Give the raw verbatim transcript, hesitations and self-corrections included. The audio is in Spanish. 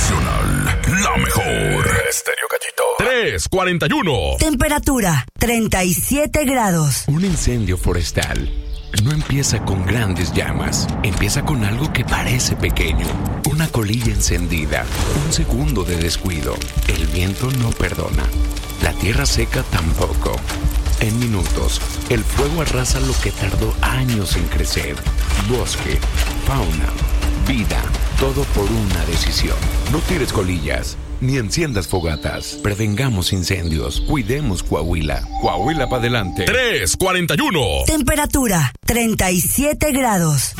Nacional, la mejor. Estéreo Cachito. tres cuarenta y uno. Temperatura, treinta y siete grados. Un incendio forestal no empieza con grandes llamas. Empieza con algo que parece pequeño. Una colilla encendida. Un segundo de descuido. El viento no perdona. La tierra seca tampoco. En minutos, el fuego arrasa lo que tardó años en crecer. Bosque, fauna, vida, todo por una decisión. No tires colillas, ni enciendas fogatas. Prevengamos incendios, cuidemos Coahuila. Coahuila para adelante. tres cuarenta y uno. Temperatura, treinta y siete grados.